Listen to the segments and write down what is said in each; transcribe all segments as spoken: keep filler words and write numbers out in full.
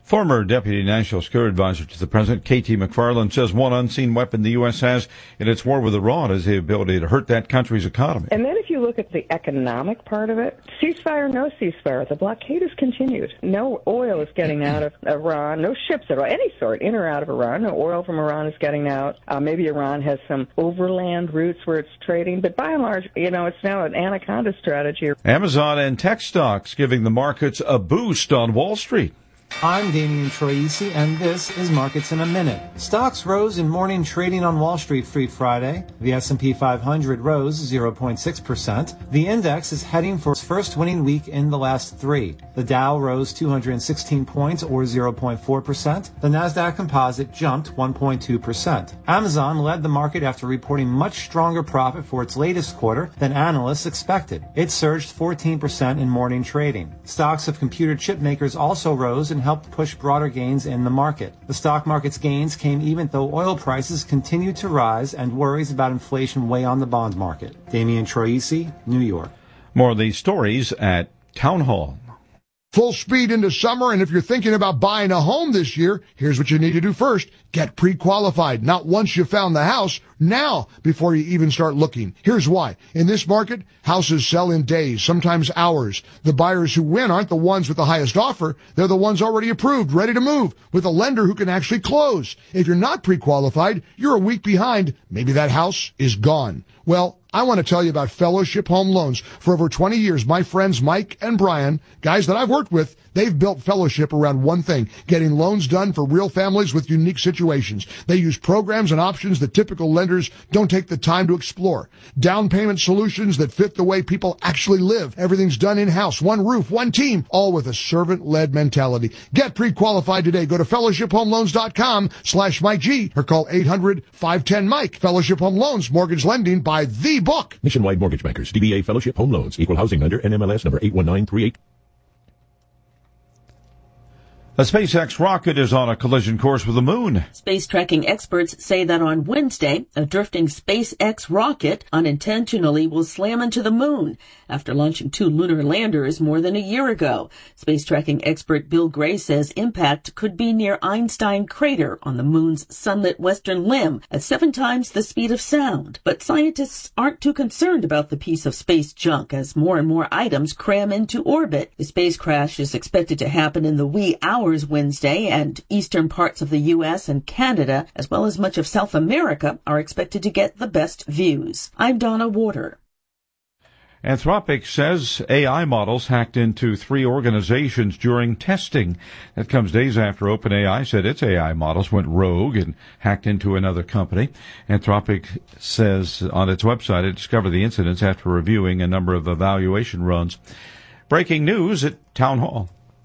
Former Deputy National Security Advisor to the President, K T McFarland, says one unseen weapon the U S has in its war with Iran is the ability to hurt that country's economy. And then if you look at the economic part of it, ceasefire, no ceasefire, the blockade has continued. No oil is getting out of Iran, no ships at all, any sort, in or out of Iran. No oil from Iran is getting out. Uh, maybe Iran has some overland routes where it's trading, but by and large, you know, it's now an anaconda strategy. Amazon and tech stocks giving the markets a boost on Wall Street. I'm Damian Troisi, and this is Markets in a Minute. Stocks rose in morning trading on Wall Street free Friday. The S and P five hundred rose zero point six percent. The index is heading for its first winning week in the last three. The Dow rose two hundred sixteen points, or zero point four percent. The Nasdaq Composite jumped one point two percent. Amazon led the market after reporting much stronger profit for its latest quarter than analysts expected. It surged fourteen percent in morning trading. Stocks of computer chip makers also rose and helped push broader gains in the market. The stock market's gains came even though oil prices continued to rise and worries about inflation weigh on the bond market. Damian Troisi, New York. More of these stories at Town Hall. Full speed into summer, and if you're thinking about buying a home this year, here's what you need to do first. Get pre-qualified. Not once you found the house, now before you even start looking. Here's why. In this market, houses sell in days, sometimes hours. The buyers who win aren't the ones with the highest offer. They're the ones already approved, ready to move, with a lender who can actually close. If you're not pre-qualified, you're a week behind. Maybe that house is gone. Well, I want to tell you about Fellowship Home Loans. For over twenty years, my friends Mike and Brian, guys that I've worked with, they've built Fellowship around one thing, getting loans done for real families with unique situations. They use programs and options that typical lenders don't take the time to explore. Down payment solutions that fit the way people actually live. Everything's done in-house, one roof, one team, all with a servant-led mentality. Get pre-qualified today. Go to fellowship home loans dot com slash Mike G or call eight hundred, five one zero, Mike. Fellowship Home Loans, mortgage lending by the book. Nationwide Mortgage Bankers, D B A Fellowship Home Loans, Equal Housing Lender, N M L S number eight one nine three eight. A SpaceX rocket is on a collision course with the moon. Space tracking experts say that on Wednesday, a drifting SpaceX rocket unintentionally will slam into the moon after launching two lunar landers more than a year ago. Space tracking expert Bill Gray says impact could be near Einstein Crater on the moon's sunlit western limb at seven times the speed of sound. But scientists aren't too concerned about the piece of space junk as more and more items cram into orbit. The space crash is expected to happen in the wee hours Wednesday, and eastern parts of the U S and Canada, as well as much of South America, are expected to get the best views. I'm Donna Warder. Anthropic says A I models hacked into three organizations during testing. That comes days after OpenAI said its A I models went rogue and hacked into another company. Anthropic says on its website it discovered the incidents after reviewing a number of evaluation runs. Breaking news at Town Hall.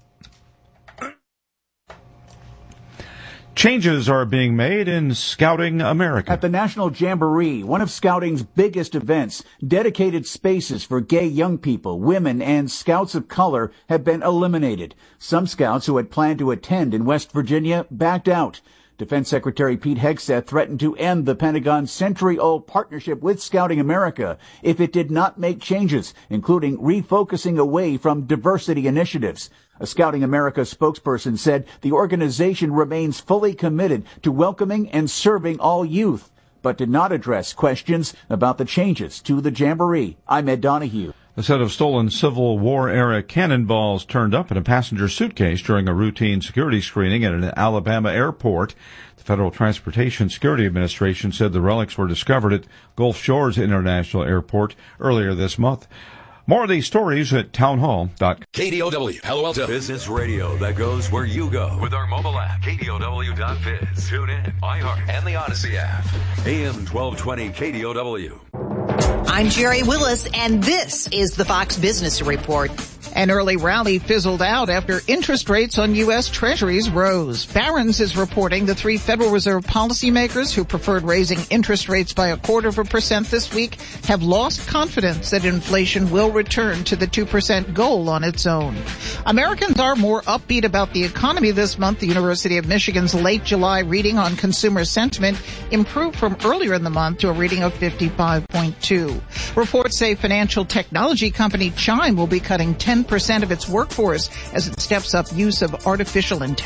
Changes are being made in Scouting America. At the National Jamboree, one of Scouting's biggest events, dedicated spaces for gay young people, women, and scouts of color have been eliminated. Some scouts who had planned to attend in West Virginia backed out. Defense Secretary Pete Hegseth threatened to end the Pentagon's century-old partnership with Scouting America if it did not make changes, including refocusing away from diversity initiatives. A Scouting America spokesperson said the organization remains fully committed to welcoming and serving all youth, but did not address questions about the changes to the Jamboree. I'm Ed Donahue. A set of stolen Civil War-era cannonballs turned up in a passenger suitcase during a routine security screening at an Alabama airport. The Federal Transportation Security Administration said the relics were discovered at Gulf Shores International Airport earlier this month. More of these stories at townhall dot com. K D O W, Palo Alto. Business radio that goes where you go. With our mobile app, K D O W dot biz. Tune in, iHeart, and the Odyssey app. A M twelve twenty K D O W. I'm Jerry Willis, and this is the Fox Business Report. An early rally fizzled out after interest rates on U S. Treasuries rose. Barron's is reporting the three Federal Reserve policymakers who preferred raising interest rates by a quarter of a percent this week have lost confidence that inflation will return to the two percent goal on its own. Americans are more upbeat about the economy this month. The University of Michigan's late July reading on consumer sentiment improved from earlier in the month to a reading of fifty-five point two. Reports say financial technology company Chime will be cutting ten percent of its workforce as it steps up use of artificial intelligence.